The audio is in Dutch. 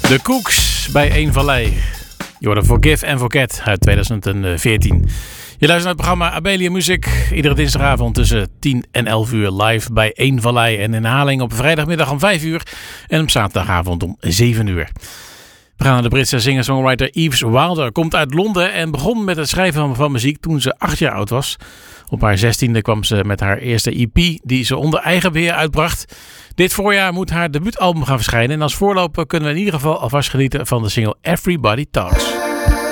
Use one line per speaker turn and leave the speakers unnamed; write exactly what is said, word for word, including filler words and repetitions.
De Cooks bij Eén Vallei. Je hoorde Forgive and Forget uit tweeduizend veertien. Je luistert naar het programma Abelia Music. Iedere dinsdagavond tussen tien en elf uur live bij Eén Vallei. En in herhaling op vrijdagmiddag om vijf uur. En op zaterdagavond om zeven uur. We gaan naar de Britse singer-songwriter Yves Wilder. Komt uit Londen en begon met het schrijven van muziek toen ze acht jaar oud was. Op haar zestiende kwam ze met haar eerste E P die ze onder eigen beheer uitbracht. Dit voorjaar moet haar debuutalbum gaan verschijnen. En als voorloper kunnen we in ieder geval alvast genieten van de single Everybody Talks.